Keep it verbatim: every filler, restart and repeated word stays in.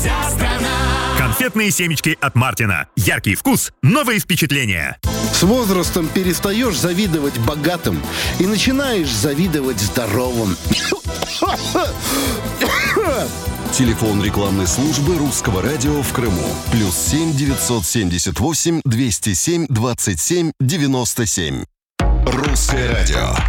Конфетные семечки от Мартина. Яркий вкус, новые впечатления. С возрастом перестаешь завидовать богатым и начинаешь завидовать здоровым. Телефон рекламной службы Русского радио в Крыму. Плюс семь девятьсот семьдесят восемь двести семь двадцать семь девяносто семь. Русское радио.